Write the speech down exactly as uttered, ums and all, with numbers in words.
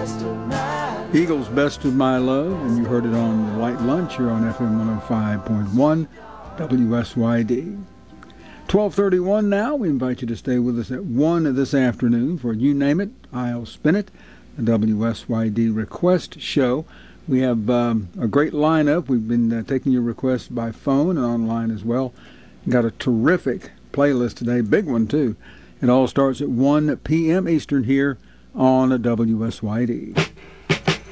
Eagles, Best of My Love, and you heard it on the Light Lunch here on F M one oh five point one W S Y D. twelve thirty-one now. We invite you to stay with us at one this afternoon for You Name It, I'll Spin It, the W S Y D Request Show. We have um, a great lineup. We've been uh, taking your requests by phone and online as well. Got a terrific playlist today, big one too. It all starts at one p.m. Eastern here on W S Y D.